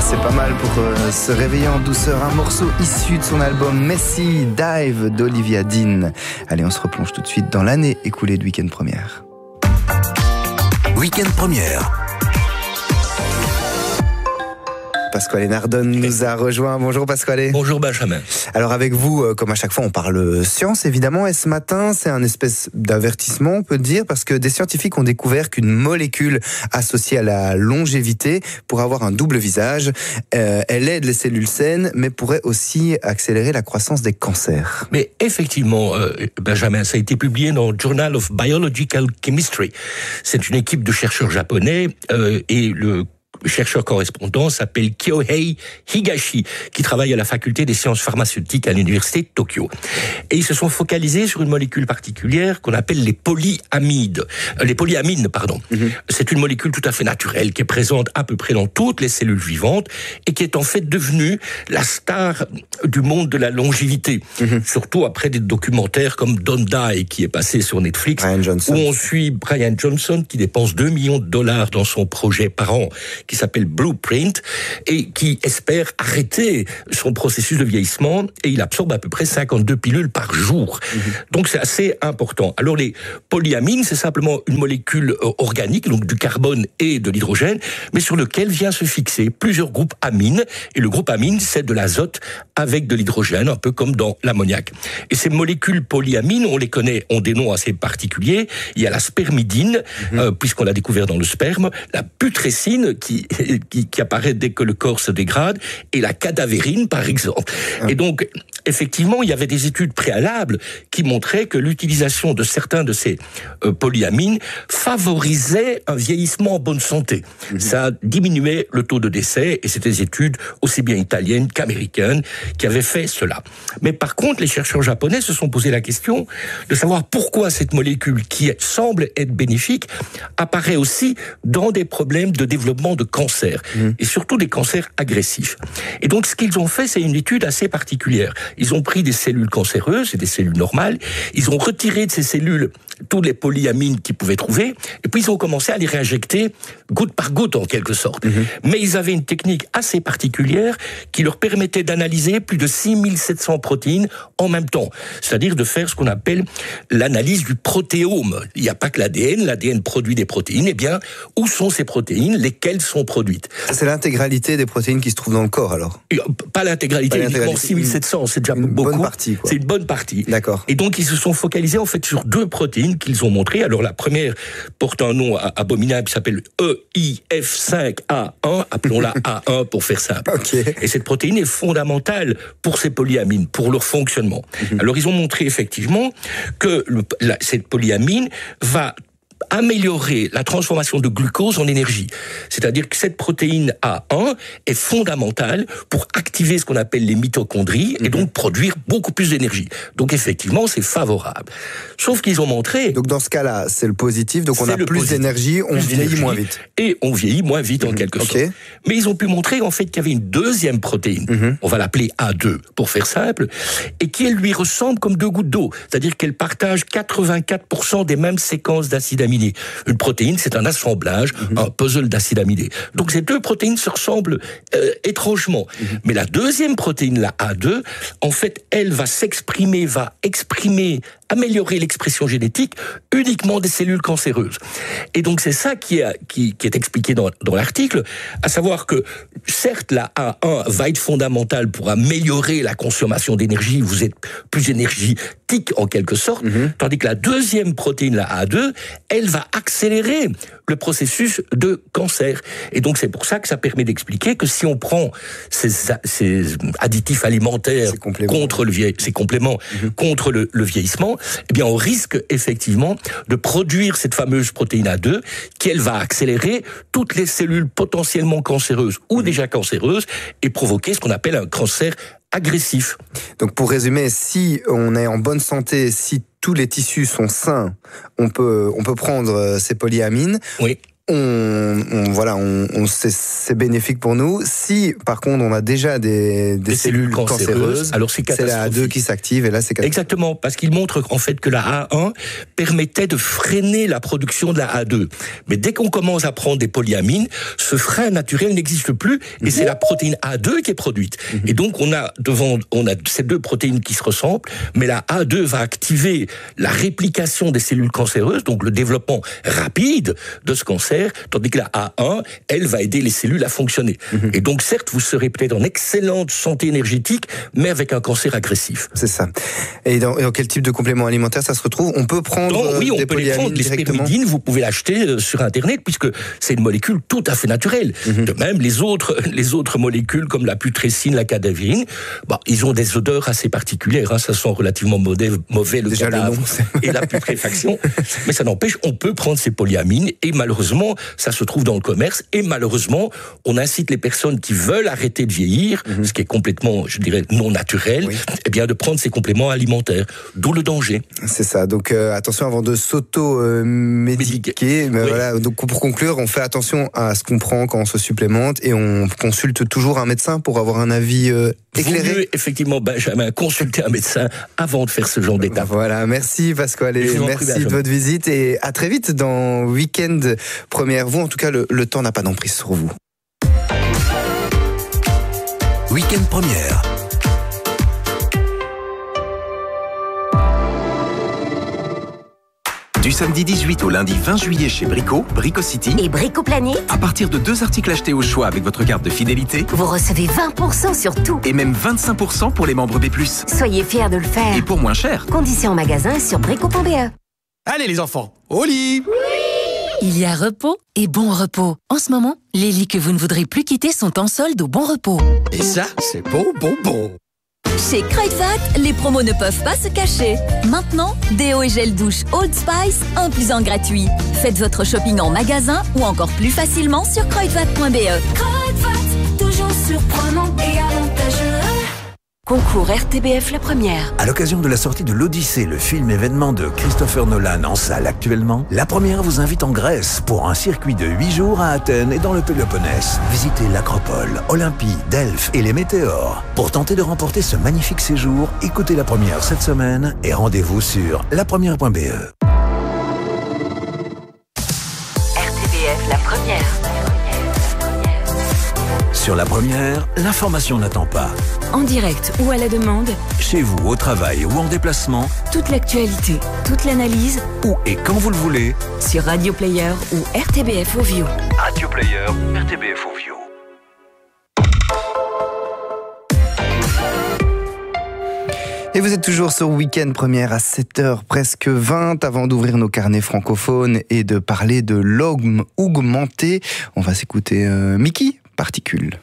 C'est pas mal pour se réveiller en douceur. Un morceau issu de son album Messi Dive d'Olivia Dean. Allez, on se replonge tout de suite dans l'année écoulée de Week-end Première. Week-end Première. Pasquale Nardone nous a rejoint. Bonjour Pasquale. Bonjour Benjamin. Alors avec vous, comme à chaque fois, on parle science évidemment. Et ce matin, c'est un espèce d'avertissement, on peut dire, parce que des scientifiques ont découvert qu'une molécule associée à la longévité pourrait avoir un double visage. Elle aide les cellules saines, mais pourrait aussi accélérer la croissance des cancers. Mais effectivement, Benjamin, ça a été publié dans le Journal of Biological Chemistry. C'est une équipe de chercheurs japonais et le chercheur correspondant s'appelle Kyohei Higashi, qui travaille à la faculté des sciences pharmaceutiques à l'université de Tokyo. Et ils se sont focalisés sur une molécule particulière qu'on appelle les polyamines. C'est une molécule tout à fait naturelle qui est présente à peu près dans toutes les cellules vivantes et qui est en fait devenue la star du monde de la longévité. Surtout après des documentaires comme Don't Die qui est passé sur Netflix, où on suit Brian Johnson qui dépense $2 millions dans son projet par an qui s'appelle Blueprint et qui espère arrêter son processus de vieillissement, et il absorbe à peu près 52 pilules par jour. Donc c'est assez important. Alors les polyamines, c'est simplement une molécule organique, donc du carbone et de l'hydrogène, mais sur lequel vient se fixer plusieurs groupes amines, et le groupe amine, c'est de l'azote avec de l'hydrogène, un peu comme dans l'ammoniac. Et ces molécules polyamines, on les connaît, ont des noms assez particuliers. Il y a la spermidine, puisqu'on l'a découvert dans le sperme, la putrescine, qui apparaît dès que le corps se dégrade, et la cadavérine, par exemple. Et donc, effectivement, il y avait des études préalables qui montraient que l'utilisation de certains de ces polyamines favorisait un vieillissement en bonne santé. Ça diminuait le taux de décès, et c'était des études aussi bien italiennes qu'américaines qui avaient fait cela. Mais par contre, les chercheurs japonais se sont posé la question de savoir pourquoi cette molécule, qui semble être bénéfique, apparaît aussi dans des problèmes de développement de cancer, et surtout des cancers agressifs. Et donc, ce qu'ils ont fait, c'est une étude assez particulière. Ils ont pris des cellules cancéreuses et des cellules normales, ils ont retiré de ces cellules tous les polyamines qu'ils pouvaient trouver, et puis ils ont commencé à les réinjecter goutte par goutte, en quelque sorte. Mais ils avaient une technique assez particulière qui leur permettait d'analyser plus de 6700 protéines en même temps. C'est-à-dire de faire ce qu'on appelle l'analyse du protéome. Il n'y a pas que l'ADN produit des protéines. Eh bien, où sont ces protéines? Lesquelles sont produites? C'est l'intégralité des protéines qui se trouvent dans le corps, alors? Pas l'intégralité, uniquement 6700, c'est déjà beaucoup. Bonne partie, quoi. C'est une bonne partie. D'accord. Et donc, ils se sont focalisés, en fait, sur deux protéines qu'ils ont montrées. Alors, la première porte un nom abominable qui s'appelle EIF5A1, appelons-la A1 pour faire simple. Okay. Et cette protéine est fondamentale pour ces polyamines, pour leur fonctionnement. Alors, ils ont montré effectivement que cette polyamine va améliorer la transformation de glucose en énergie. C'est-à-dire que cette protéine A1 est fondamentale pour activer ce qu'on appelle les mitochondries et donc produire beaucoup plus d'énergie. Donc effectivement, c'est favorable. Sauf qu'ils ont montré... Donc dans ce cas-là, c'est le positif, donc on a plus d'énergie, on vieillit moins vite. Et on vieillit moins vite en quelque sorte. Mais ils ont pu montrer en fait qu'il y avait une deuxième protéine, on va l'appeler A2 pour faire simple, et qui elle lui ressemble comme deux gouttes d'eau. C'est-à-dire qu'elle partage 84% des mêmes séquences d'acides aminés. Une protéine, c'est un assemblage, un puzzle d'acides aminés. Donc ces deux protéines se ressemblent étrangement. Mais la deuxième protéine, la A2, en fait, elle va exprimer, améliorer l'expression génétique uniquement des cellules cancéreuses. Et donc c'est ça qui est expliqué dans l'article, à savoir que certes la A1 va être fondamentale pour améliorer la consommation d'énergie, vous êtes plus énergétique en quelque sorte, tandis que la deuxième protéine, la A2, elle va accélérer le processus de cancer. Et donc c'est pour ça que ça permet d'expliquer que si on prend ces additifs alimentaires contre le vieillissement, eh bien on risque effectivement de produire cette fameuse protéine A2 qui elle va accélérer toutes les cellules potentiellement cancéreuses ou déjà cancéreuses et provoquer ce qu'on appelle un cancer agressif. Donc pour résumer, si on est en bonne santé, si tous les tissus sont sains, on peut prendre ces polyamines. Oui. c'est bénéfique pour nous. Si, par contre, on a déjà des cellules cancéreuses, alors c'est la A2 qui s'active, et là, c'est catastrophique. Exactement, parce qu'il montre en fait que la A1 permettait de freiner la production de la A2. Mais dès qu'on commence à prendre des polyamines, ce frein naturel n'existe plus, et c'est la protéine A2 qui est produite. Et donc, on a ces deux protéines qui se ressemblent, mais la A2 va activer la réplication des cellules cancéreuses, donc le développement rapide de ce cancer, tandis que la A1, elle va aider les cellules à fonctionner. Et donc, certes, vous serez peut-être en excellente santé énergétique, mais avec un cancer agressif. C'est ça. Et dans quel type de complément alimentaire ça se retrouve? On peut prendre oui, on des peut les prendre. L'hespéridine, vous pouvez l'acheter sur Internet, puisque c'est une molécule tout à fait naturelle. De même, les autres molécules, comme la putrescine, la cadavérine, ils ont des odeurs assez particulières. Ça sent relativement mauvais le cadavre et la putréfaction. Mais ça n'empêche, on peut prendre ces polyamines, et malheureusement, ça se trouve dans le commerce, et malheureusement, on incite les personnes qui veulent arrêter de vieillir, ce qui est complètement, je dirais, non naturel, eh bien, de prendre ces compléments alimentaires. D'où le danger. C'est ça. Donc, attention avant de s'auto-médiquer. Voilà. Donc, pour conclure, on fait attention à ce qu'on prend quand on se supplémente, et on consulte toujours un médecin pour avoir un avis éclairé. Vaut mieux, effectivement, Benjamin, consulter un médecin avant de faire ce genre d'étape. Voilà. Merci, Pasquale, et merci de votre visite, et à très vite dans Week-end Première. Vous, en tout cas, le temps n'a pas d'emprise sur vous. Week-end Première. Du samedi 18 au lundi 20 juillet chez Brico City et Brico Planète. À partir de 2 articles achetés au choix avec votre carte de fidélité, vous recevez 20% sur tout. Et même 25% pour les membres B+. Soyez fiers de le faire. Et pour moins cher. Conditions en magasin sur brico.be. Allez les enfants, au lit! Il y a repos et bon repos. En ce moment, les lits que vous ne voudrez plus quitter sont en solde au bon repos. Et ça, c'est bon. Chez Kruidvat, les promos ne peuvent pas se cacher. Maintenant, déo et gel douche Old Spice, 1 + 1 gratuit. Faites votre shopping en magasin ou encore plus facilement sur kruidvat.be. Kruidvat, toujours surprenant et avantageux. Concours RTBF La Première. À l'occasion de la sortie de l'Odyssée, le film événement de Christopher Nolan en salle actuellement, La Première vous invite en Grèce pour un circuit de 8 jours à Athènes et dans le Péloponnèse. Visitez l'Acropole, Olympie, Delphes et les Météores. Pour tenter de remporter ce magnifique séjour, écoutez La Première cette semaine et rendez-vous sur lapremière.be. RTBF La Première. Sur La Première, l'information n'attend pas. En direct ou à la demande, Chez vous, au travail ou en déplacement, toute l'actualité, toute l'analyse, où et quand vous le voulez, sur Radio Player ou RTBF Ovio. Radio Player, RTBF Ovio. Et vous êtes toujours sur Week-end Première à 7h presque 20, avant d'ouvrir nos carnets francophones et de parler de l'homme augmenté. On va s'écouter Mickey, Particule.